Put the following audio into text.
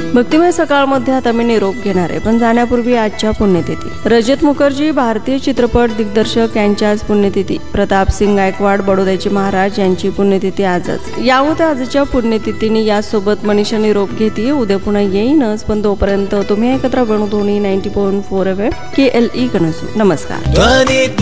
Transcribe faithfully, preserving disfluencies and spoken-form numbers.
भक्तिमय सकाळमध्ये आता मी निरोप घेणार आहे, पण जाण्यापूर्वी आजच्या पुण्यतिथी. रजत मुखर्जी भारतीय चित्रपट दिग्दर्शक यांची आज पुण्यतिथी. प्रताप सिंग गायकवाड बडोद्याचे महाराज यांची पुण्यतिथी आजच. या होत्या आजच्या पुण्यतिथीने. यासोबत मनीषा निरोप घेते. उद्या पुन्हा येईनच, पण तोपर्यंत तुम्ही एकत्र बनू Dhoni ninety point four F M के एल ई कनसू. नमस्कार.